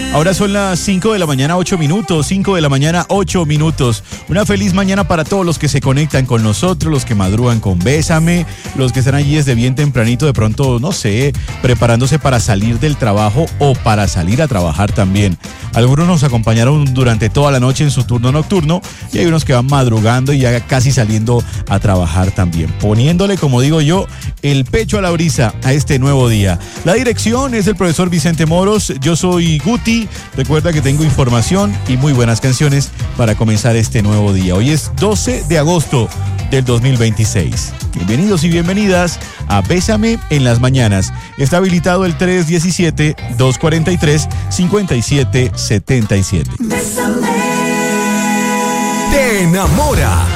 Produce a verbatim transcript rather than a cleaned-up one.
Ahora son las cinco de la mañana, ocho minutos, cinco de la mañana, ocho minutos. Una feliz mañana para todos los que se conectan con nosotros, los que madrugan con Bésame, los que están allí desde bien tempranito, de pronto, no sé, preparándose para salir del trabajo o para salir a trabajar también. Algunos nos acompañaron durante toda la noche en su turno nocturno y hay unos que van madrugando y ya casi saliendo a trabajar también, poniéndole, como digo yo, el pecho a la brisa a este nuevo día. La dirección es del profesor Vicente Moros, yo soy Guti, recuerda que tengo información y muy buenas canciones para comenzar este nuevo día. Hoy es doce de agosto del dos mil veintiséis. Bienvenidos y bienvenidas a Bésame en las mañanas. Está habilitado el tres uno siete, dos cuatro tres, cinco siete siete siete. Te enamora